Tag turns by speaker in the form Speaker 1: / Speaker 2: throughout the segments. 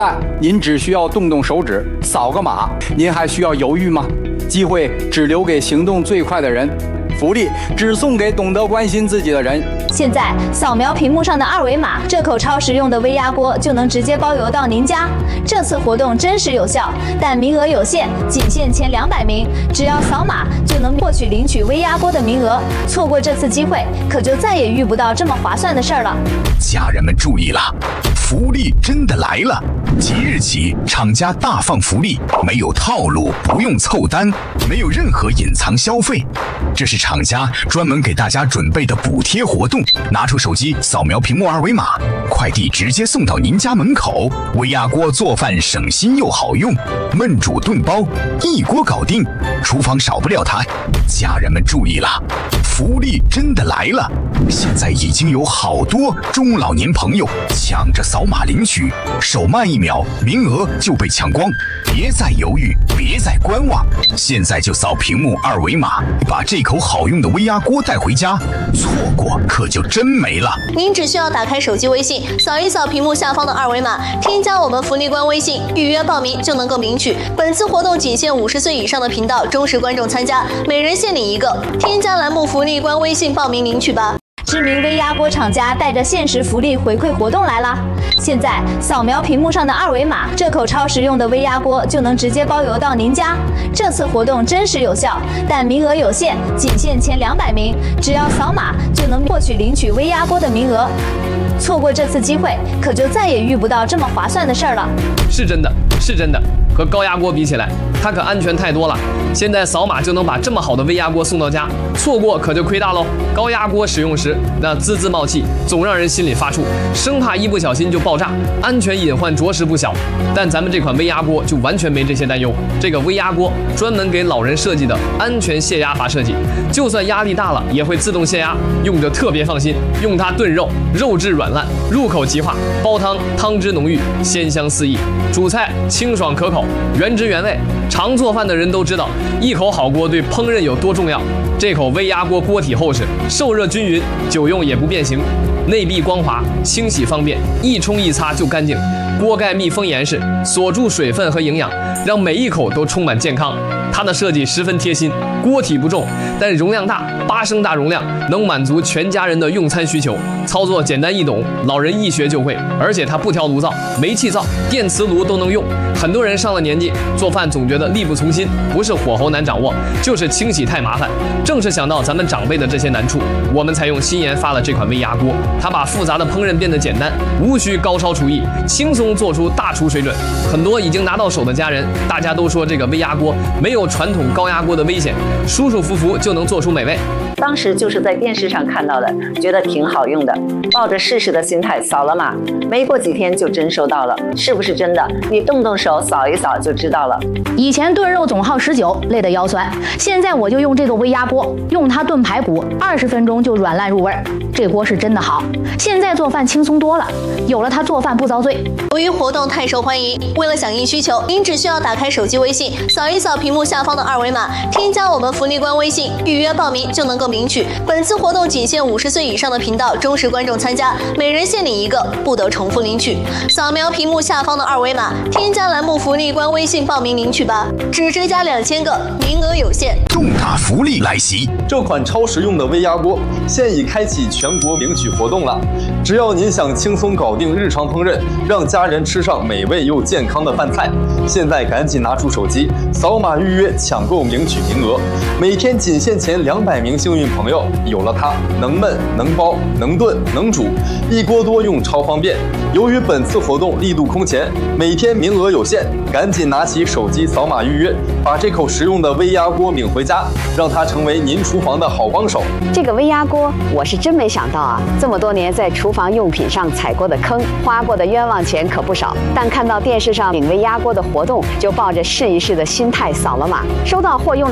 Speaker 1: 您只需要动动手指，扫个码，您还需要犹豫吗？机会只留给行动最快的人，福利只送给懂得关心自己的人。
Speaker 2: 现在扫描屏幕上的二维码，这口超实用的微压锅就能直接包邮到您家。这次活动真实有效，但名额有限，仅限前200名，只要扫码就能获取领取微压锅的名额。错过这次机会，可就再也遇不到这么划算的事儿了。
Speaker 3: 家人们注意了，福利真的来了！即日起，厂家大放福利，没有套路，不用凑单，没有任何隐藏消费，这是厂家专门给大家准备的补贴活动。拿出手机扫描屏幕二维码，快递直接送到您家门口。微压锅做饭省心又好用，焖煮炖包一锅搞定，厨房少不了它。家人们注意了，福利真的来了！现在已经有好多中老年朋友抢着扫码领取，手慢1秒，名额就被抢光。别再犹豫，别再观望，现在就扫屏幕二维码，把这口好用的微压锅带回家。错过可就真没了。
Speaker 4: 您只需要打开手机微信，扫一扫屏幕下方的二维码，添加我们福利官微信，预约报名就能够领取。本次活动仅限50岁以上的频道忠实观众参加，每人限领1个。添加栏目福利官微信报名领取吧。
Speaker 2: 知名微压锅厂家带着限时福利回馈活动来啦！现在扫描屏幕上的二维码，这口超实用的微压锅就能直接包邮到您家。这次活动真实有效，但名额有限，仅限前200名，只要扫码就能获取领取微压锅的名额。错过这次机会，可就再也遇不到这么划算的事儿了。
Speaker 5: 是真的，是真的，和高压锅比起来，它可安全太多了。现在扫码就能把这么好的微压锅送到家，错过可就亏大喽。高压锅使用时那滋滋冒气，总让人心里发怵，生怕一不小心就爆炸，安全隐患着实不小。但咱们这款微压锅就完全没这些担忧。这个微压锅专门给老人设计的安全泄压阀设计，就算压力大了也会自动泄压，用着特别放心。用它炖肉，肉质软烂，入口即化；煲汤，汤汁浓郁，鲜香四溢；煮菜清爽可口，原汁原味。常做饭的人都知道，一口好锅对烹饪有多重要。这口微压锅锅体厚实，受热均匀，久用也不变形，内壁光滑，清洗方便，一冲一擦就干净。锅盖密封严实，锁住水分和营养，让每一口都充满健康。它的设计十分贴心，锅体不重，但容量大，8升大容量，能满足全家人的用餐需求。操作简单易懂，老人一学就会。而且它不挑炉灶、煤气灶、电磁炉都能用。很多人上了年纪，做饭总觉得力不从心，不是火候难掌握，就是清洗太麻烦。正是想到咱们长辈的这些难处，我们才用新研发了这款微压锅。它把复杂的烹饪变得简单，无需高超厨艺，轻松做出大厨水准。很多已经拿到手的家人，大家都说这个微压锅没有传统高压锅的危险，舒舒服服就能做出美味。
Speaker 6: 当时就是在电视上看到的，觉得挺好用的，抱着试试的心态扫了码，没过几天就真收到了。是不是真的？你动动手扫一扫就知道了。
Speaker 7: 以前炖肉总耗19，累得腰酸，现在我就用这个微压锅，用它炖排骨，20分钟就软烂入味儿。这锅是真的好，现在做饭轻松多了，有了它做饭不遭罪。
Speaker 4: 由于活动太受欢迎，为了响应需求，您只需要打开手机微信，扫一扫屏幕下方的二维码，添加我们福利官微信，预约报名就能够领取。本次活动仅限50岁以上的频道忠实观众参加，每人限领1个，不得重复领取。扫描屏幕下方的二维码，添加栏目福利官微信报名领取吧，只追加2000个，名额有限。
Speaker 3: 重大福利来袭！
Speaker 8: 这款超实用的微压锅现已开启全国领取活动了。只要您想轻松搞定日常烹饪，让家人吃上美味又健康的饭菜，现在赶紧拿出手机，扫码预约抢购领取名额。每天仅限前200名幸运朋友，有了它，能焖能煲能炖能煮，一锅多用超方便。由于本次活动力度空前，每天名额有限，赶紧拿起手机扫码预约，把这口实用的微压锅领回家，让它成为您厨房的好帮手。
Speaker 6: 这个微压锅我是真没想到啊，这么多年在厨房用品上踩过的坑，花过的冤枉钱可不少。但看到电视上领微压锅的活动，就抱着试一试的心态扫了码。收到货用了一段时间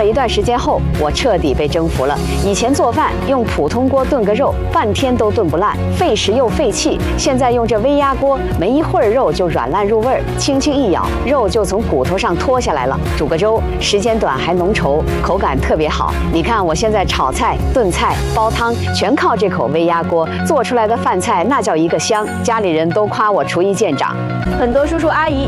Speaker 6: 间后，我彻底被征服了。以前做饭用普通锅炖个肉，半天都炖不烂，费时又费气。现在用这微压锅，没一会儿肉就软烂入味儿，轻轻一咬，肉就从骨头上脱下来了。煮个粥，时间短还浓稠，口感特别好。你看我现在炒菜、炖菜、煲汤，全靠这口微压锅做出来的饭菜，那叫一个香，家里人都夸我厨艺见长。
Speaker 2: 很多叔叔阿姨